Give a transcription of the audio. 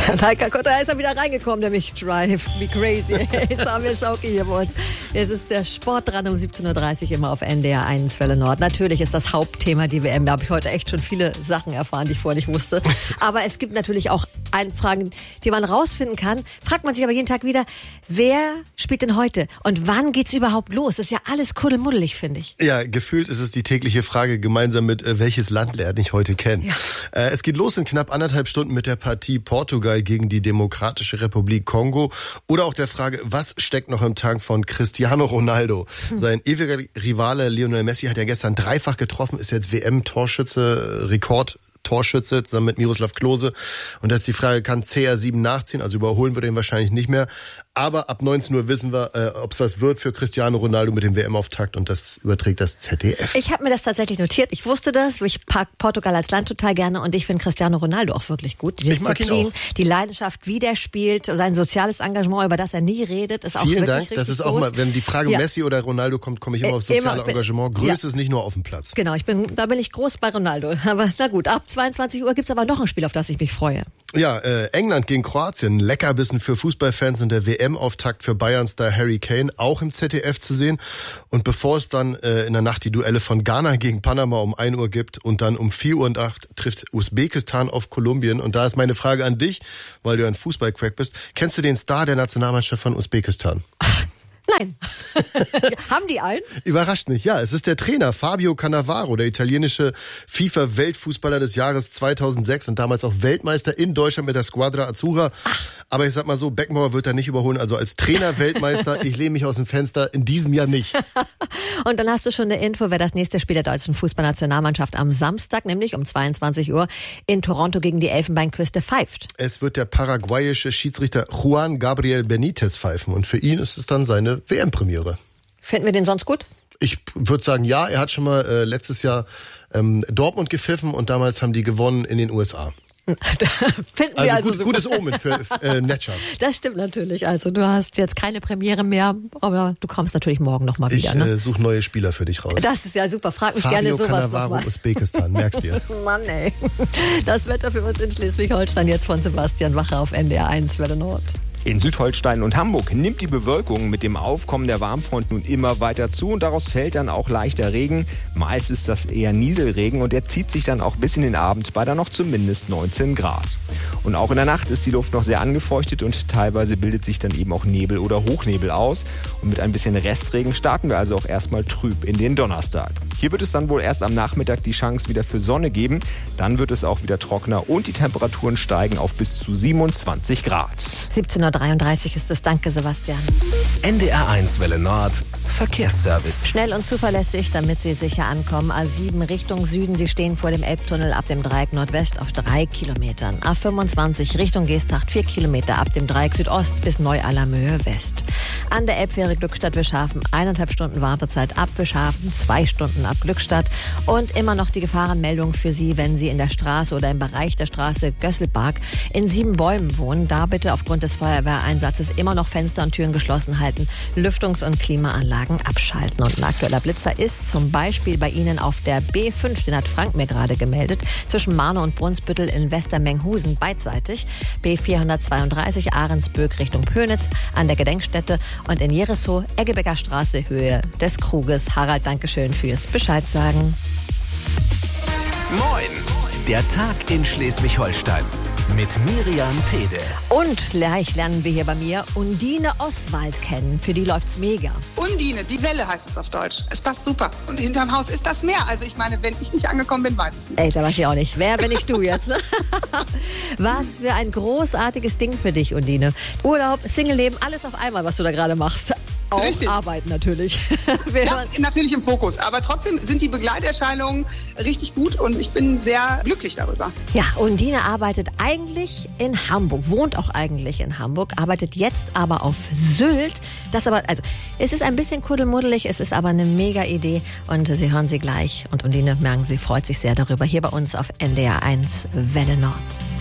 Heika Kotter ist er wieder reingekommen, nämlich Drive Me Crazy. Samir Schauki hier bei uns. Es ist der Sport dran um 17.30 Uhr immer auf NDR 1 Welle Nord. Natürlich ist das Hauptthema die WM. Da habe ich heute echt schon viele Sachen erfahren, die ich vorher nicht wusste. Aber es gibt natürlich auch Fragen, die man rausfinden kann. Fragt man sich aber jeden Tag wieder, wer spielt denn heute? Und wann geht's überhaupt los? Das ist ja alles kuddelmuddelig, finde ich. Ja, gefühlt ist es die tägliche Frage, gemeinsam mit welches Land lerne ich heute kennen. Ja. Es geht los in knapp 1,5 Stunden mit der Partie Portugal gegen die Demokratische Republik Kongo. Oder auch der Frage, was steckt noch im Tank von Cristiano Ronaldo? Sein ewiger Rivale Lionel Messi hat ja gestern dreifach getroffen, ist jetzt WM-Torschütze, Rekordtorschütze zusammen mit Miroslav Klose. Und da ist die Frage, kann CR7 nachziehen? Also überholen wir den wahrscheinlich nicht mehr. Aber ab 19 Uhr wissen wir, ob es was wird für Cristiano Ronaldo mit dem WM-Auftakt, und das überträgt das ZDF. Ich habe mir das tatsächlich notiert. Ich wusste das. Ich mag Portugal als Land total gerne und ich finde Cristiano Ronaldo auch wirklich gut. Die Disziplin, ich mag ihn auch. Die Leidenschaft, wie der spielt, sein soziales Engagement, über das er nie redet, ist auch Vielen wirklich Dank. richtig Das ist groß. auch mal, wenn die Frage Messi oder Ronaldo kommt, komme ich immer auf soziale Engagement. Größe ist nicht nur auf dem Platz. Genau, da bin ich groß bei Ronaldo. Aber na gut, ab 22 Uhr gibt's aber noch ein Spiel, auf das ich mich freue. Ja, England gegen Kroatien, Leckerbissen für Fußballfans und der WM-Auftakt für Bayern-Star Harry Kane, auch im ZDF zu sehen. Und bevor es dann in der Nacht die Duelle von Ghana gegen Panama um 1 Uhr gibt und dann um 4 Uhr und 8 trifft Usbekistan auf Kolumbien. Und da ist meine Frage an dich, weil du ein Fußballcrack bist. Kennst du den Star der Nationalmannschaft von Usbekistan? Nein. Haben die einen? Überrascht mich. Ja, es ist der Trainer Fabio Cannavaro, der italienische FIFA-Weltfußballer des Jahres 2006 und damals auch Weltmeister in Deutschland mit der Squadra Azzurra. Aber ich sag mal so, Beckenbauer wird er nicht überholen. Also als Trainer Weltmeister, ich lehne mich aus dem Fenster, in diesem Jahr nicht. Und dann hast du schon eine Info, wer das nächste Spiel der deutschen Fußballnationalmannschaft am Samstag, nämlich um 22 Uhr in Toronto gegen die Elfenbeinküste pfeift. Es wird der paraguayische Schiedsrichter Juan Gabriel Benitez pfeifen und für ihn ist es dann seine WM-Premiere. Finden wir den sonst gut? Ich würde sagen, ja. Er hat schon mal letztes Jahr Dortmund gepfiffen und damals haben die gewonnen in den USA. Finden wir also gutes Omen für Netschaft. Das stimmt natürlich. Also du hast jetzt keine Premiere mehr, aber du kommst natürlich morgen nochmal wieder. Ich suche neue Spieler für dich raus. Das ist ja super. Frag mich Fabio gerne sowas Cannavaro, nochmal. Usbekistan, merkst dir. Mann, ey. Das Wetter für uns in Schleswig-Holstein jetzt von Sebastian Wache auf NDR 1 Welle Nord. In Südholstein und Hamburg nimmt die Bewölkung mit dem Aufkommen der Warmfront nun immer weiter zu und daraus fällt dann auch leichter Regen. Meist ist das eher Nieselregen und der zieht sich dann auch bis in den Abend bei dann noch zumindest 19 Grad. Und auch in der Nacht ist die Luft noch sehr angefeuchtet und teilweise bildet sich dann eben auch Nebel oder Hochnebel aus. Und mit ein bisschen Restregen starten wir also auch erstmal trüb in den Donnerstag. Hier wird es dann wohl erst am Nachmittag die Chance wieder für Sonne geben. Dann wird es auch wieder trockener und die Temperaturen steigen auf bis zu 27 Grad. 17.33 Uhr ist es. Danke, Sebastian. NDR 1 Welle Nord, Verkehrsservice. Schnell und zuverlässig, damit Sie sicher ankommen. A7 Richtung Süden. Sie stehen vor dem Elbtunnel ab dem Dreieck Nordwest auf 3 Kilometern. A25 Richtung Geesthacht 4 Kilometer ab dem Dreieck Südost bis Neu-Alamöhe West. An der Elbfähre Glückstadt-Wischhafen 1,5 Stunden Wartezeit ab Wischhafen, 2 Stunden ab Glückstadt. Und immer noch die Gefahrenmeldung für Sie, wenn Sie in der Straße oder im Bereich der Straße Gösselpark in 7 Bäumen wohnen. Da bitte aufgrund des Feuerwehreinsatzes immer noch Fenster und Türen geschlossen halten, Lüftungs- und Klimaanlagen abschalten. Und ein aktueller Blitzer ist zum Beispiel bei Ihnen auf der B5, den hat Frank mir gerade gemeldet, zwischen Marne und Brunsbüttel in Westermenghusen beidseitig, B432 Ahrensböck Richtung Pönitz an der Gedenkstätte und in Jeresow, Eggebecker Straße, Höhe des Kruges. Harald, Dankeschön fürs Bescheid sagen. Moin, der Tag in Schleswig-Holstein mit Miriam Pede. Und gleich lernen wir hier bei mir Undine Oswald kennen. Für die läuft's mega. Undine, die Welle heißt es auf Deutsch. Es passt super. Und hinterm Haus ist das Meer. Also ich meine, wenn ich nicht angekommen bin, weiß ich nicht. Ey, da weiß ich auch nicht. Wer bin ich, du jetzt? Ne? Was für ein großartiges Ding für dich, Undine. Urlaub, Single-Leben, alles auf einmal, was du da gerade machst. Auch Richtig. Arbeit natürlich. Ja, natürlich im Fokus. Aber trotzdem sind die Begleiterscheinungen richtig gut und ich bin sehr glücklich darüber. Ja, Undine arbeitet eigentlich in Hamburg, wohnt auch eigentlich in Hamburg, arbeitet jetzt aber auf Sylt. Es ist ein bisschen kuddelmuddelig, es ist aber eine mega Idee und Sie hören sie gleich. Und Undine, merken Sie, freut sich sehr darüber hier bei uns auf NDR 1 Welle Nord.